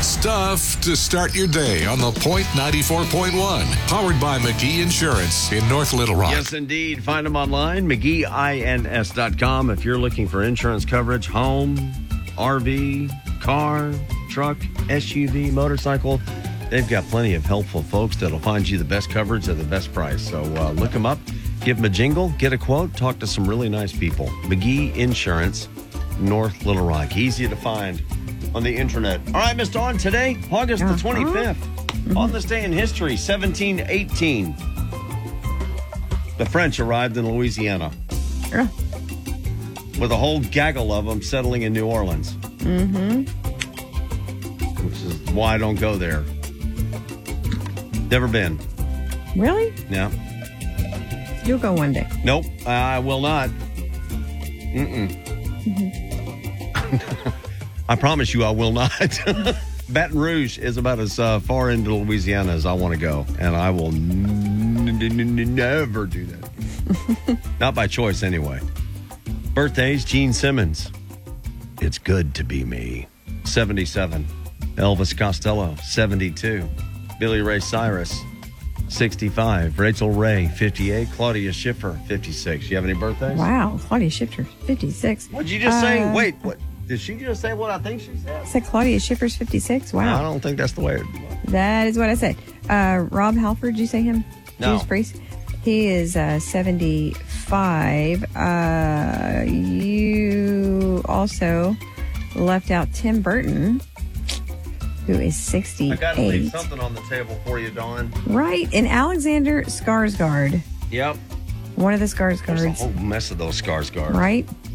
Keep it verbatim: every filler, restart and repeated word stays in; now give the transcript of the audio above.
Stuff to start your day on the Point ninety-four point one. Powered by McGee Insurance in North Little Rock. Yes, indeed. Find them online, McGee ins dot com. If you're looking for insurance coverage, home, R V, car, truck, S U V, motorcycle, they've got plenty of helpful folks that'll find you the best coverage at the best price. So uh, look them up, give them a jingle, get a quote, talk to some really nice people. McGee Insurance, North Little Rock. Easy to find on the internet. All right, Miss Dawn, today, August the twenty-fifth. Mm-hmm. On this day in history, seventeen eighteen. The French arrived in Louisiana. Yeah. With a whole gaggle of them settling in New Orleans. Mm-hmm. Which is why I don't go there. Never been. Really? Yeah. You'll go one day. Nope, I will not. Mm-mm. Mm-hmm. I promise you I will not. Baton Rouge is about as uh, far into Louisiana as I want to go, and I will n- n- n- never do that. Not by choice, anyway. Birthdays, Gene Simmons. It's good to be me. seventy-seven. Elvis Costello, seventy-two. Billy Ray Cyrus, sixty-five. Rachel Ray, fifty-eight. Claudia Schiffer, fifty-six. You have any birthdays? Wow, Claudia Schiffer, fifty-six. What did you just uh, say? Wait, what? Did she just say what I think she said? I said Claudia Schiffer's fifty-six. Wow. I don't think that's the way it That is what I said. Uh, Rob Halford, did you say him? No. Judas Priest. He is uh, seventy-five. Uh, you also left out Tim Burton, who is sixty-eight. I got to leave something on the table for you, Dawn. Right. And Alexander Skarsgård. Yep. One of the There's a Skarsgårds. whole mess of those Skarsgårds. Right.